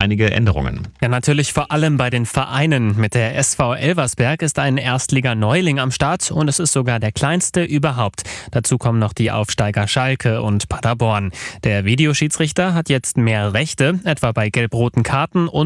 einige Änderungen. Ja, natürlich vor allem bei den Vereinen. Mit der SV Elversberg ist ein Erstliga-Neuling am Start und es ist sogar der kleinste überhaupt. Dazu kommen noch die Aufsteiger Schalke und Paderborn. Der Videoschiedsrichter hat jetzt mehr Rechte, etwa bei gelb-roten Karten und